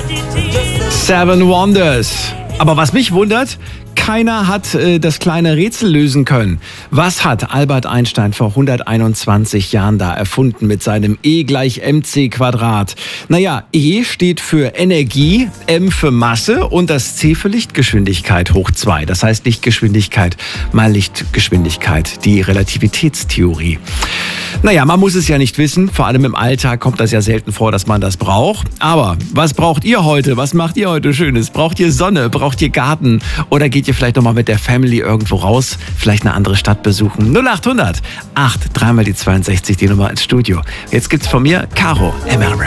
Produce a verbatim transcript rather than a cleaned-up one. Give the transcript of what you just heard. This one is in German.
Seven Wonders. Aber was mich wundert, keiner hat äh, das kleine Rätsel lösen können. Was hat Albert Einstein vor hunderteinundzwanzig Jahren da erfunden mit seinem E gleich mc Quadrat? Naja, E steht für Energie, M für Masse und das C für Lichtgeschwindigkeit hoch zwei. Das heißt Lichtgeschwindigkeit mal Lichtgeschwindigkeit, die Relativitätstheorie. Naja, man muss es ja nicht wissen. Vor allem im Alltag kommt das ja selten vor, dass man das braucht. Aber was braucht ihr heute? Was macht ihr heute Schönes? Braucht ihr Sonne? Braucht ihr Garten? Oder geht ihr vielleicht nochmal mit der Family irgendwo raus? Vielleicht eine andere Stadt besuchen? null acht hundert acht, dreimal die zweiundsechzig, die Nummer ins Studio. Jetzt gibt's von mir Caro Emerald.